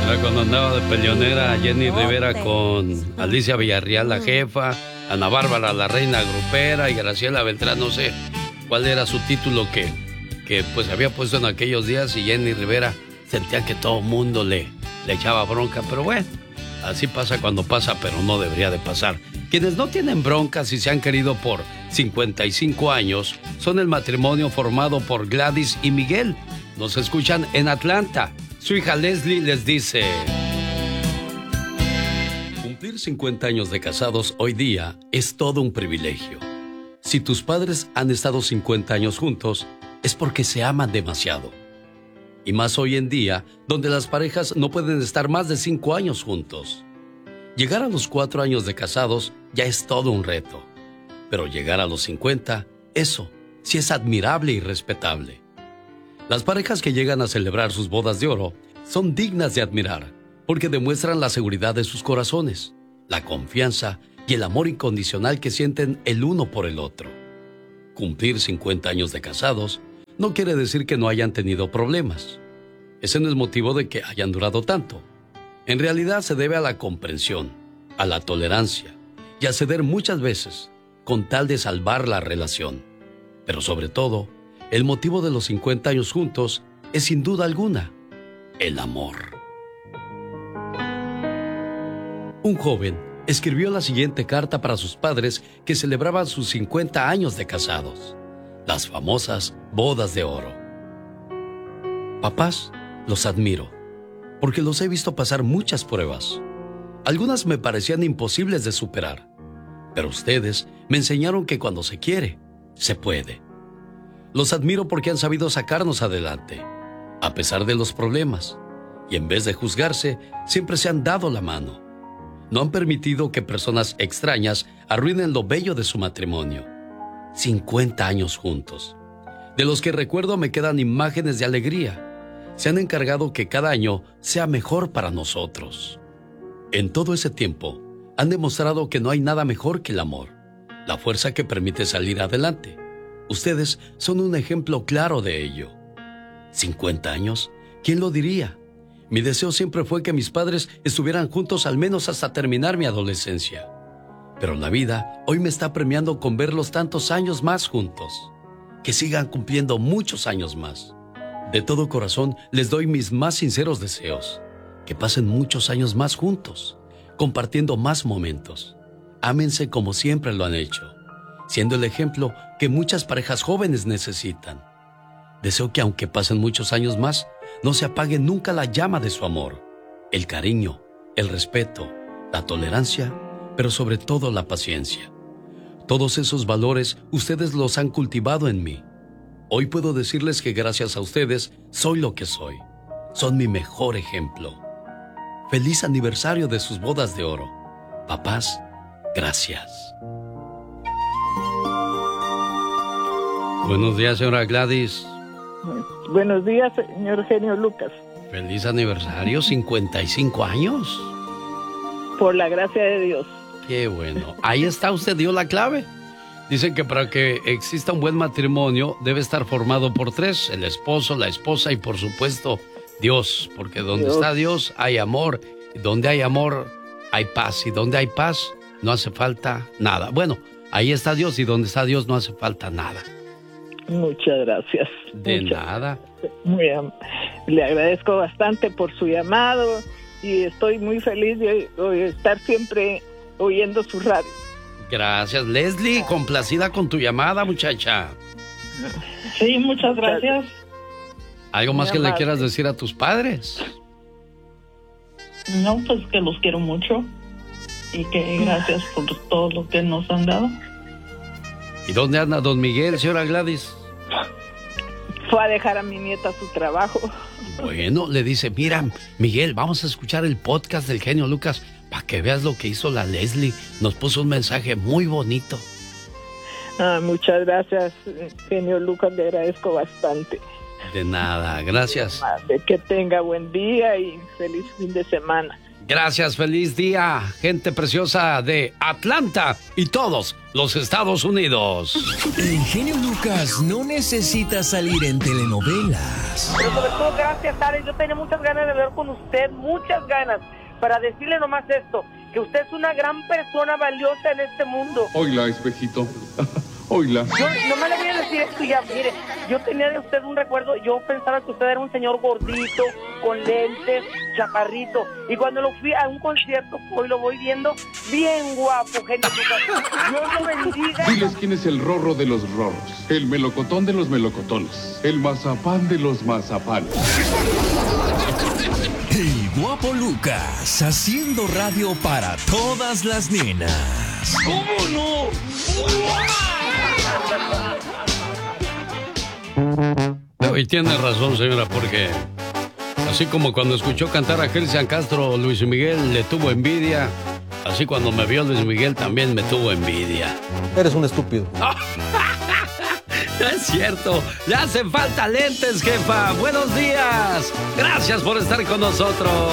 Era cuando andaba de peleonera Jenny Rivera con Alicia Villarreal, la jefa, Ana Bárbara, la reina grupera, y Graciela Beltrán, no sé cuál era su título que pues había puesto en aquellos días, y Jenny Rivera sentía que todo mundo le echaba bronca, pero bueno, así pasa cuando pasa, pero no debería de pasar. Quienes no tienen broncas y se han querido por 55 años son el matrimonio formado por Gladys y Miguel. Nos escuchan en Atlanta. Su hija Leslie les dice: cumplir 50 años de casados hoy día es todo un privilegio. Si tus padres han estado 50 años juntos, es porque se aman demasiado. Y más hoy en día, donde las parejas no pueden estar más de 5 años juntos. Llegar a los 4 años de casados ya es todo un reto. Pero llegar a los 50, eso sí es admirable y respetable. Las parejas que llegan a celebrar sus bodas de oro son dignas de admirar, porque demuestran la seguridad de sus corazones, la confianza y el amor incondicional que sienten el uno por el otro. Cumplir 50 años de casados no quiere decir que no hayan tenido problemas. Ese no es motivo de que hayan durado tanto. En realidad se debe a la comprensión, a la tolerancia y a ceder muchas veces con tal de salvar la relación. Pero sobre todo, el motivo de los 50 años juntos es sin duda alguna el amor. Un joven escribió la siguiente carta para sus padres que celebraban sus 50 años de casados, las famosas bodas de oro. Papás, los admiro, porque los he visto pasar muchas pruebas. Algunas me parecían imposibles de superar, pero ustedes me enseñaron que cuando se quiere, se puede. Los admiro porque han sabido sacarnos adelante, a pesar de los problemas, y en vez de juzgarse, siempre se han dado la mano. No han permitido que personas extrañas arruinen lo bello de su matrimonio. 50 años juntos. De los que recuerdo me quedan imágenes de alegría. Se han encargado que cada año sea mejor para nosotros. En todo ese tiempo, han demostrado que no hay nada mejor que el amor, la fuerza que permite salir adelante. Ustedes son un ejemplo claro de ello. 50 años, ¿quién lo diría? Mi deseo siempre fue que mis padres estuvieran juntos al menos hasta terminar mi adolescencia. Pero la vida hoy me está premiando con verlos tantos años más juntos. Que sigan cumpliendo muchos años más. De todo corazón les doy mis más sinceros deseos. Que pasen muchos años más juntos, compartiendo más momentos. Ámense como siempre lo han hecho, siendo el ejemplo que muchas parejas jóvenes necesitan. Deseo que aunque pasen muchos años más, no se apague nunca la llama de su amor, el cariño, el respeto, la tolerancia, pero sobre todo la paciencia. Todos esos valores ustedes los han cultivado en mí. Hoy puedo decirles que gracias a ustedes soy lo que soy. Son mi mejor ejemplo. Feliz aniversario de sus bodas de oro. Papás, gracias. Buenos días, señora Gladys. Buenos días, señor Genio Lucas. Feliz aniversario, 55 años. Por la gracia de Dios. Qué bueno. Ahí está, usted dio la clave. Dicen que para que exista un buen matrimonio debe estar formado por 3, el esposo, la esposa y por supuesto Dios, porque donde está Dios hay amor, y donde hay amor hay paz, y donde hay paz no hace falta nada. Bueno, ahí está Dios, y donde está Dios no hace falta nada. Muchas gracias. De nada. Le agradezco bastante por su llamado y estoy muy feliz de estar siempre oyendo su radio. Gracias, Leslie, complacida con tu llamada, muchacha. Sí, muchas gracias. ¿Algo más que le quieras decir a tus padres? No, pues que los quiero mucho y que gracias por todo lo que nos han dado. ¿Y dónde anda don Miguel, señora Gladys? Fue a dejar a mi nieta su trabajo. Bueno, le dice, mira, Miguel, vamos a escuchar el podcast del Genio Lucas para que veas lo que hizo la Leslie. Nos puso un mensaje muy bonito. Muchas gracias, Genio Lucas, le agradezco bastante. De nada, gracias. Que tenga buen día y feliz fin de semana. Gracias, feliz día, gente preciosa de Atlanta y todos los Estados Unidos. El genio Lucas no necesita salir en telenovelas. Pero sobre todo, gracias, Alex. Yo tenía muchas ganas de hablar con usted, muchas ganas, para decirle nomás esto, que usted es una gran persona valiosa en este mundo. Oila, espejito. Oila. Yo nomás le voy a decir esto ya, mire, yo tenía de usted un recuerdo, yo pensaba que usted era un señor gordito, con lentes, chaparrito, y cuando lo fui a un concierto, hoy lo voy viendo, bien guapo, genio Lucas. Dios lo bendiga. Diles quién es el rorro de los rorros, el melocotón de los melocotones, el mazapán de los mazapanes. El guapo Lucas, haciendo radio para todas las nenas. ¿Cómo no? Y tiene razón, señora, porque así como cuando escuchó cantar a Cristian Castro, Luis Miguel le tuvo envidia, así cuando me vio Luis Miguel también me tuvo envidia. Eres un estúpido. No es cierto, le hacen falta lentes, jefa. Buenos días, gracias por estar con nosotros.